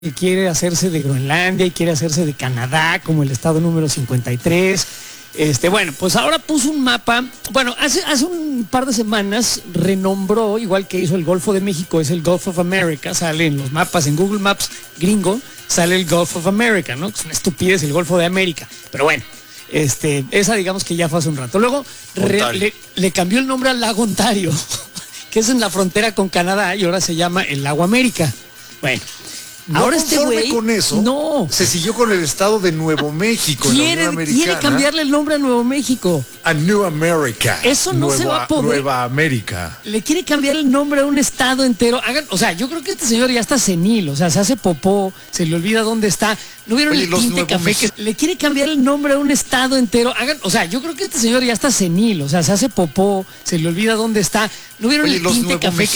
que quiere hacerse de Groenlandia y quiere hacerse de Canadá como el estado número 53. Bueno, pues ahora puso un mapa. Bueno, hace un par de semanas renombró, igual que hizo el Golfo de México, es el Gulf of America, sale en los mapas, en Google Maps gringo, sale el Gulf of America, ¿no? Es una estupidez el Golfo de América, pero bueno, esa digamos que ya fue hace un rato. Luego le cambió el nombre al lago Ontario, que es en la frontera con Canadá y ahora se llama el lago América. Bueno. No ahora güey con eso, no se siguió con el estado de Nuevo México. Quiere cambiarle el nombre a Nuevo México. A New America. Eso no se va a poder. Nueva América. Le quiere cambiar el nombre a un estado entero. O sea, yo creo que este señor ya está senil. O sea, se hace popó, se le olvida dónde está. ¿No vieron el tinte café? Le quiere cambiar el nombre a un estado entero. O sea, yo creo que este señor ya está senil. O sea, se hace popó, se le olvida dónde está. ¿No vieron el tinte café?